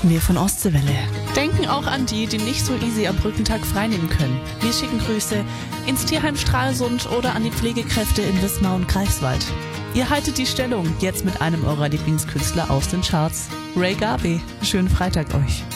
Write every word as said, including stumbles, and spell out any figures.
Wir von Ostseewelle denken auch an die, die nicht so easy am Brückentag freinehmen können. Wir schicken Grüße ins Tierheim Stralsund oder an die Pflegekräfte in Wismar und Greifswald. Ihr haltet die Stellung jetzt mit einem eurer Lieblingskünstler aus den Charts. Ray Garvey, schönen Freitag euch.